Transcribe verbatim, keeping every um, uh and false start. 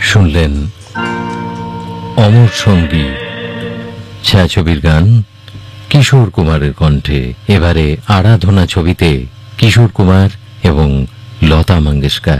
শুনলেন অমর সঙ্গী ছায়াছবির গান কিশোর কুমারের কণ্ঠে। এবারে আরাধনা ছবিতে কিশোর কুমার এবং লতা মঙ্গেশকর।